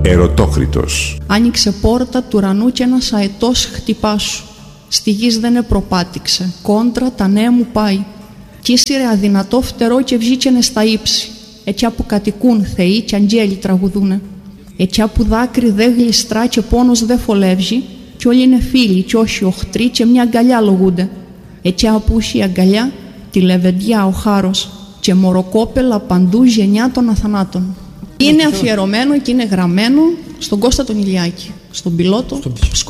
Ερωτόκριτος. Άνοιξε πόρτα του ουρανού κι ένας αετός χτυπά σου. Στη γης δεν επροπάτηξε, κόντρα τα νέα μου πάει. Κι ήσυρε αδυνατό φτερό και βγήκαινε στα ύψη. Εκιά που κατοικούν θεοί κι αγγέλοι τραγουδούνε. Εκιά που δάκρυ δε γλιστρά και πόνος δε φολεύει, κι όλοι είναι φίλοι κι όχι οχτροί και μια αγκαλιά λογούνται. Εκιά που η αγκαλιά, τη λεβεντιά ο χάρος και μωροκόπελα παντού γενιά των αθανάτων. Είναι αφιερωμένο και είναι γραμμένο στον Κώστα τον Ηλιάκη, στον πιλότο.